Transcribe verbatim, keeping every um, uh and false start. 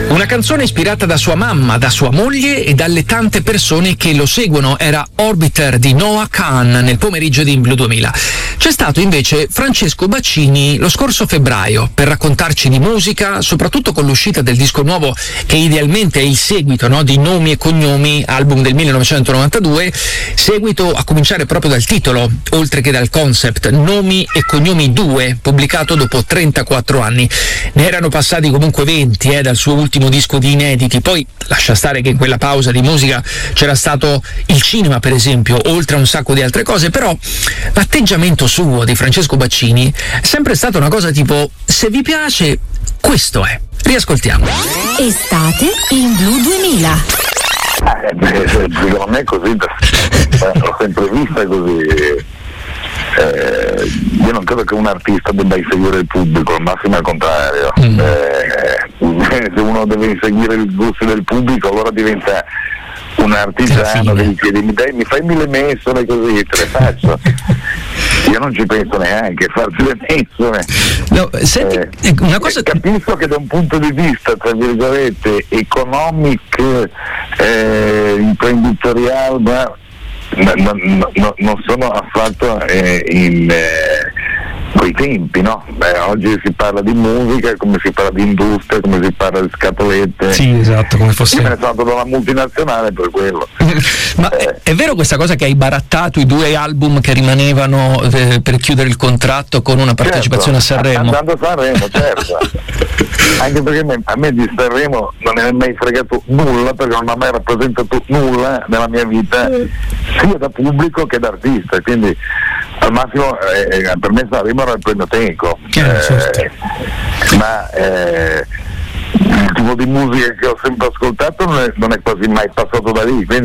Una canzone ispirata da sua mamma, da sua moglie e dalle tante persone che lo seguono. Era Orbiter di Noah Kahan nel pomeriggio di In Blu duemila. C'è stato invece Francesco Baccini lo scorso febbraio per raccontarci di musica, soprattutto con l'uscita del disco nuovo che idealmente è il seguito, no, di Nomi e Cognomi, album del millenovecentonovantadue, seguito a cominciare proprio dal titolo, oltre che dal concept, Nomi e Cognomi due, pubblicato dopo trentaquattro anni. Ne erano passati comunque venti eh, dal suo ultimo disco di inediti, poi lascia stare che in quella pausa di musica c'era stato il cinema, per esempio, oltre a un sacco di altre cose, però l'atteggiamento suo di Francesco Baccini è sempre stata una cosa tipo: se vi piace, questo è. Riascoltiamo. Estate in Blu duemila. Eh, beh, secondo me così, l'ho sempre vista così. Eh, io non credo che un artista debba inseguire il pubblico, al massimo al contrario. Mm. Eh, se uno deve inseguire il gusto del pubblico, allora diventa un artigiano che gli chiede: mi, dai, mi fai mille mensole così, te le faccio. Io non ci penso neanche a farti le mensole. No, senti, eh, una cosa... Capisco che da un punto di vista, tra virgolette, economic, eh, imprenditoriale, ma No, no, no, non sono affatto eh, in eh, quei tempi, no? Beh, oggi si parla di musica come si parla di industria, come si parla di scatolette. Sì, esatto, come fosse. Io me ne sono andato da una multinazionale per quello. Ma eh. è, è vero questa cosa che hai barattato i due album che rimanevano eh, per chiudere il contratto con una partecipazione, certo, a Sanremo? Andando a Sanremo, certo. Anche perché me, a me di Sanremo non ne è mai fregato nulla, perché non ha mai rappresentato nulla nella mia vita, sia da pubblico che da artista, quindi al massimo eh, per me Sanremo era il premio Tenco, eh, ma eh, il tipo di musica che ho sempre ascoltato non è, non è quasi mai passato da lì, quindi